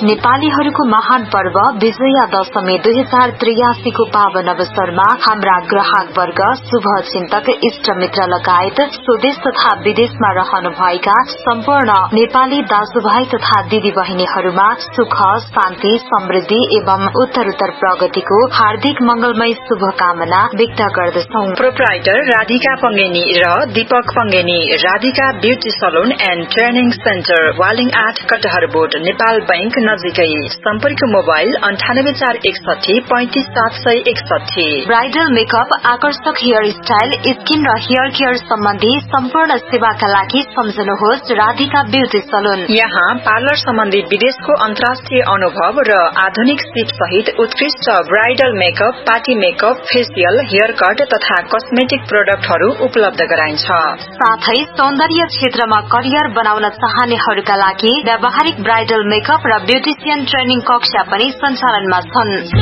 नेपालीहरूको महान पर्व विजया दशमी 2083 को पावन अवसरमा हाम्रा ग्राहक वर्ग, शुभ चिन्तक, इष्ट मित्र लगायत स्वदेश तथा विदेशमा रहनुभएका सम्पूर्ण नेपाली दाजुभाइ तथा दिदी बहिनीहरूमा सुख, शान्ति, समृद्धि एवं उत्तरोत्तर प्रगतिको हार्दिक मंगलमय शुभकामना व्यक्त गर्दछौं। प्रोप्राइटर राधिका पंगेनी र Deepak Pangeni, Radhika beauty salon and training centre, Waling 8 कटहर बोर्ड, नेपाल बैंक नजिकै। सम्पर्क मोबाइल 9841 35761। ब्राइडल मेकअप, आकर्षक हेयर स्टाइल, स्किन र हेयर केयर सम्बन्धी सम्पूर्ण सेवाका लागि सम्झनुहोस् राधिका ब्यूटी सलून। यहाँ पार्लर सम्बन्धी विदेशको अन्तर्राष्ट्रिय अनुभव र आधुनिक सिप सहित उत्कृष्ट bridal makeup, party makeup, facial, hair cut तथा कस्मेटिक प्रोडक्टहरू उपलब्ध गराइन्छ। साथै सौन्दर्य क्षेत्रमा करियर बनाउन चाहनेहरूका लागि व्यावहारिक ब्राइडल मेकअप र ब्यूटिशियन ट्रेनिङ कक्षा पनि सञ्चालनमा छन्।